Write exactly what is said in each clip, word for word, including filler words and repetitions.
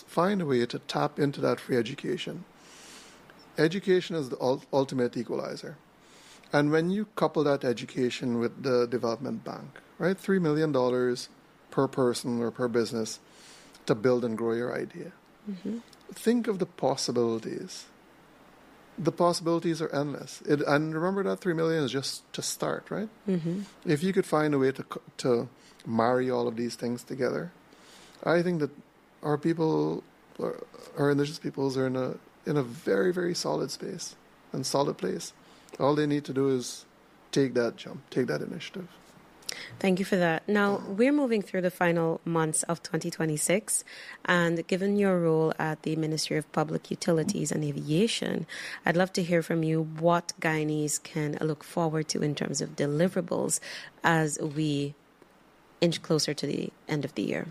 is find a way to tap into that free education. Education is the ul- ultimate equalizer. And when you couple that education with the development bank, right, three million dollars per person or per business to build and grow your idea. Mm-hmm. Think of the possibilities. The possibilities are endless. It, and remember that three million dollars is just to start, right? Mm-hmm. If you could find a way to to marry all of these things together, I think that our people, our indigenous peoples, are in a in a very, very solid space and solid place. All they need to do is take that jump, take that initiative. Thank you for that. Now, we're moving through the final months of twenty twenty-six, and given your role at the Ministry of Public Utilities and Aviation, I'd love to hear from you what Guyanese can look forward to in terms of deliverables as we inch closer to the end of the year.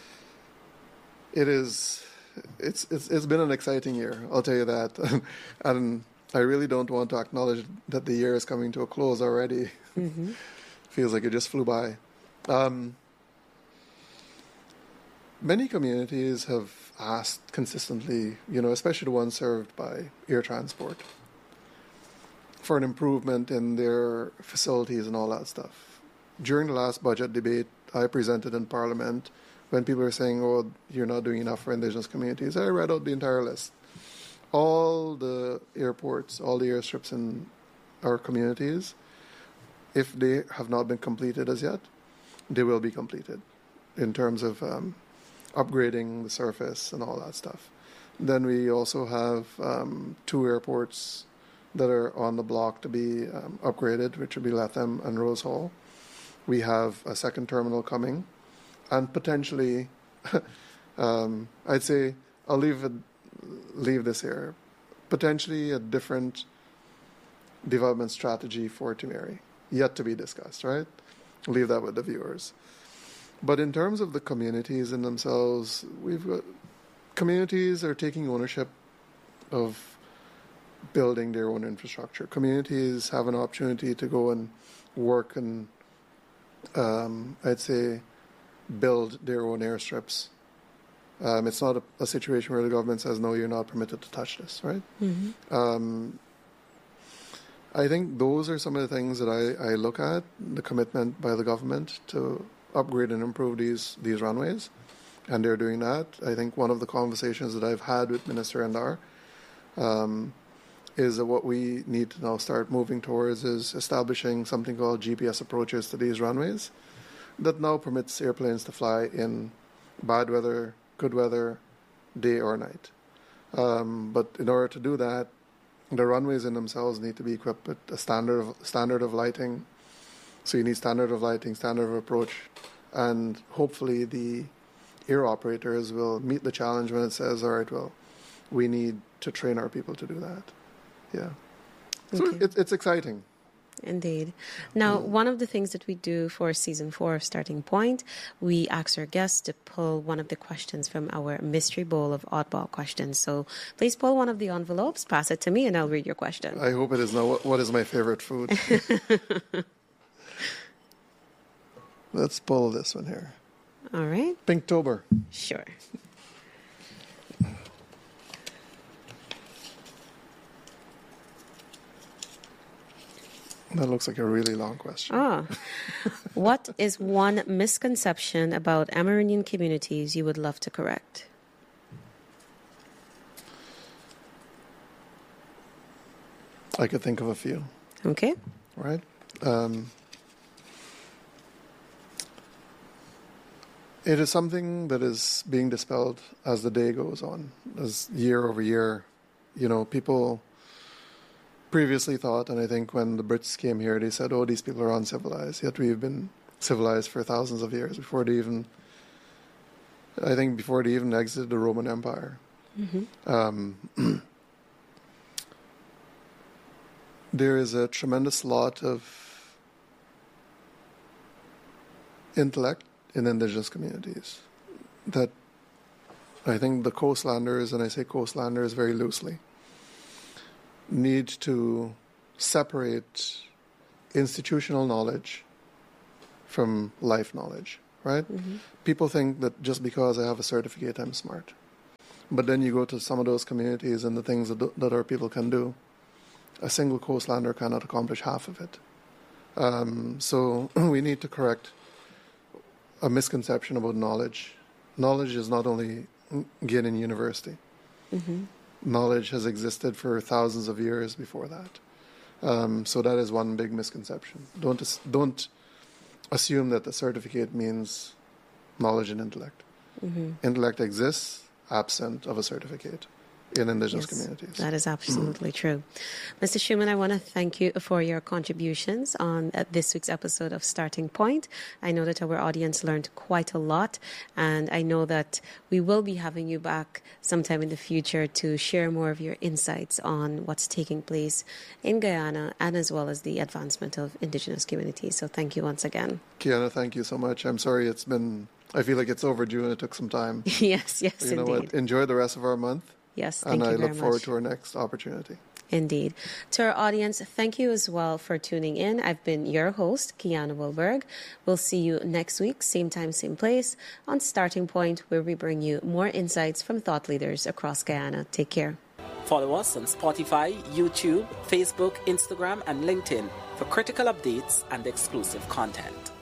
It is, it's, it's, it's been an exciting year, I'll tell you that. And I really don't want to acknowledge that the year is coming to a close already. Mm-hmm. Feels like it just flew by. Um, many communities have asked consistently, you know, especially the ones served by air transport, for an improvement in their facilities and all that stuff. During the last budget debate I presented in Parliament, when people were saying, oh, you're not doing enough for Indigenous communities, I read out the entire list. All the airports, all the airstrips in our communities, if they have not been completed as yet, they will be completed in terms of um, upgrading the surface and all that stuff. Then we also have um, two airports that are on the block to be um, upgraded, which would be Latham and Rose Hall. We have a second terminal coming, and potentially, um, I'd say, I'll leave it, leave this here, potentially a different development strategy for Timeri. Yet to be discussed, right? Leave that with the viewers. But in terms of the communities in themselves, we've got communities are taking ownership of building their own infrastructure. Communities have an opportunity to go and work and, um, I'd say, build their own airstrips. Um, it's not a, a situation where the government says, no, you're not permitted to touch this, right? Mm-hmm. Um, I think those are some of the things that I, I look at, the commitment by the government to upgrade and improve these, these runways, and they're doing that. I think one of the conversations that I've had with Minister Endar um, is that what we need to now start moving towards is establishing something called G P S approaches to these runways that now permits airplanes to fly in bad weather, good weather, day or night. Um, but in order to do that, the runways in themselves need to be equipped with a standard of, standard of lighting. So you need standard of lighting, standard of approach, and hopefully the air operators will meet the challenge when it says, all right, well, we need to train our people to do that. Yeah. So okay. it, it's exciting. Indeed. Now, one of the things that we do for season four of Starting Point, we ask our guests to pull one of the questions from our mystery bowl of oddball questions. So please pull one of the envelopes, pass it to me, and I'll read your question. I hope it is not what is my favorite food. Let's pull this one here. All right. Pinktober. Sure. That looks like a really long question. Ah. What is one misconception about Amerindian communities you would love to correct? I could think of a few. Okay. Right? Um, it is something that is being dispelled as the day goes on, as year over year. You know, people previously thought, and I think when the Brits came here, they said, oh, these people are uncivilized. Yet we've been civilized for thousands of years before they even, I think before they even exited the Roman Empire. Mm-hmm. Um, there is a tremendous lot of intellect in Indigenous communities that I think the coastlanders, and I say coastlanders very loosely, need to separate institutional knowledge from life knowledge, right? Mm-hmm. People think that just because I have a certificate, I'm smart. But then you go to some of those communities and the things that, that our people can do. A single coastlander cannot accomplish half of it. Um, so we need to correct a misconception about knowledge. Knowledge is not only gained in university. Mm-hmm. Knowledge has existed for thousands of years before that. Um, so that is one big misconception. Don't don't assume that the certificate means knowledge and intellect. Mm-hmm. Intellect exists absent of a certificate in Indigenous yes, communities. That is absolutely true. Mister Shuman, I want to thank you for your contributions on uh, this week's episode of Starting Point. I know that our audience learned quite a lot, and I know that we will be having you back sometime in the future to share more of your insights on what's taking place in Guyana and as well as the advancement of Indigenous communities. So thank you once again. Kiana, thank you so much. I'm sorry it's been, I feel like it's overdue and it took some time. yes, yes, but you know indeed. what? Enjoy the rest of our month. Yes, thank and you I very look forward much. to our next opportunity. Indeed. To our audience, thank you as well for tuning in. I've been your host, Kiana Wilberg. We'll see you next week, same time, same place, on Starting Point, where we bring you more insights from thought leaders across Guyana. Take care. Follow us on Spotify, YouTube, Facebook, Instagram, and LinkedIn for critical updates and exclusive content.